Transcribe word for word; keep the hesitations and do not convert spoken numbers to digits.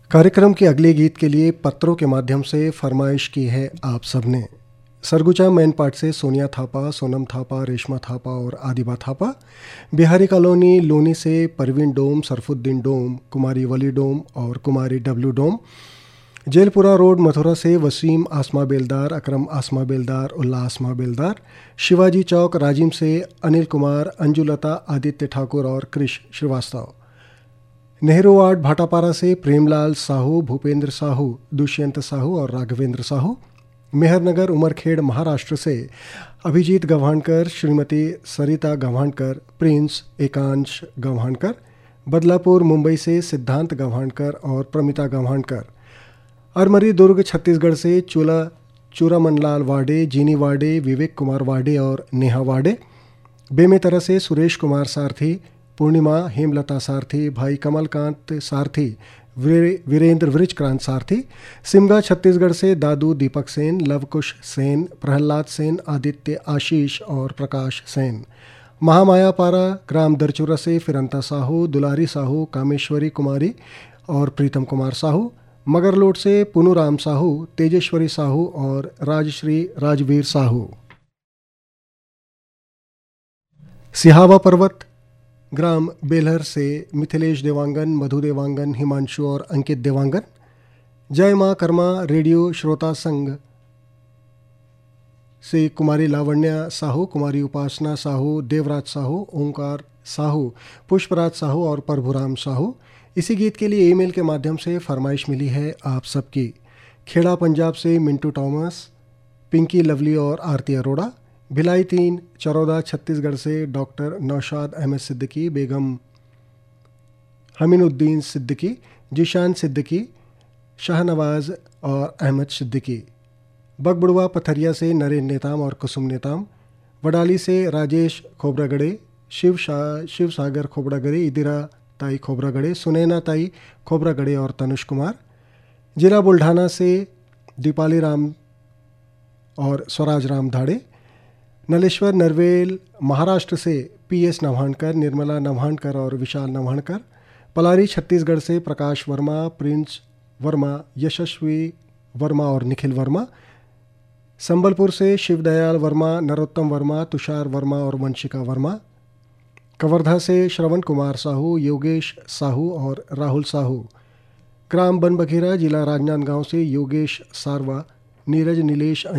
कार्यक्रम के अगले गीत के लिए पत्रों के माध्यम से फरमाइश की है आप सबने। सरगुजा मैन पार्ट से सोनिया थापा, सोनम थापा, रेशमा थापा और आदिबा थापा। बिहारी कॉलोनी लोनी से परवीन डोम, सरफुद्दीन डोम, कुमारी वली डोम और कुमारी डब्ल्यू डोम। जेलपुरा रोड मथुरा से वसीम आसमा बेलदार, अकरम आसमा बेलदार, उल्ला आसमा बेलदार। शिवाजी चौक राजिम से अनिल कुमार, अंजुलता, आदित्य ठाकुर और कृष श्रीवास्तव। नेहरू वार्ड भाटापारा से प्रेमलाल साहू, भूपेंद्र साहू, दुष्यंत साहू और राघवेंद्र साहू। मेहरनगर उमरखेड़ महाराष्ट्र से अभिजीत गव्हाणकर, श्रीमती सरिता गव्हाणकर, प्रिंस एकांश गव्हाणकर। बदलापुर मुंबई से सिद्धांत गव्हाणकर और प्रमिता गव्हाणकर। अरमरी दुर्ग छत्तीसगढ़ से चूला चूरामनलाल वाडे, जीनी वाडे, विवेक कुमार वाडे और नेहा वाडे। बेमेतरा से सुरेश कुमार सारथी, पूर्णिमा हेमलता सारथी, भाई कमलकांत सारथी, वीरे, वीरेंद्र वृजक्रांत सारथी। सिमगा छत्तीसगढ़ से दादू दीपक सेन, लवकुश सेन, प्रहलाद सेन, आदित्य आशीष और प्रकाश सेन। महामायापारा ग्राम दरचुरा से फिरंता साहू, दुलारी साहू, कामेश्वरी कुमारी और प्रीतम कुमार साहू। मगरलोड से पुनुराम साहू, तेजेश्वरी साहू और राजश्री राजवीर साहू। सिहावा पर्वत ग्राम बेलहर से मिथिलेश देवांगन, मधु देवांगन, हिमांशु और अंकित देवांगन। जय माँ कर्मा रेडियो श्रोता संघ से कुमारी लावण्या साहू, कुमारी उपासना साहू, देवराज साहू, ओंकार साहू, पुष्पराज साहू और प्रभुराम साहू। इसी गीत के लिए ईमेल के माध्यम से फरमाइश मिली है आप सबकी। खेड़ा पंजाब से मिंटू टॉमस, पिंकी लवली और आरती अरोड़ा। भिलाई तीन चरौदा छत्तीसगढ़ से डॉक्टर नौशाद अहमद सिद्दीकी, बेगम हमीनुद्दीन सिद्दीकी, जीशान सिद्दीकी, शाहनवाज और अहमद सिद्दीकी। बगबुड़वा पथरिया से नरेंद्र नेताम और कुसुम नेताम। वडाली से राजेश खोबरागड़े, शिव शाह शिव सागर खोबरागड़े, इंदिरा ताई खोबरागड़े, सुनैना ताई खोबरागड़े और तनुष कुमार। जिला बुल्ढाना से दीपाली राम और स्वराज राम धाड़े। नलेश्वर नरवेल महाराष्ट्र से पी एस नव्हाणकर, निर्मला नव्हाणकर और विशाल नव्हाणकर। पलारी छत्तीसगढ़ से प्रकाश वर्मा, प्रिंस वर्मा, यशस्वी वर्मा और निखिल वर्मा। संबलपुर से शिवदयाल वर्मा, नरोत्तम वर्मा, तुषार वर्मा और वंशिका वर्मा। कवर्धा से श्रवण कुमार साहू, योगेश साहू और राहुल साहू। ग्राम बनबघेरा, जिला राजनांदगांव से योगेश सारवा, नीरज नीलेश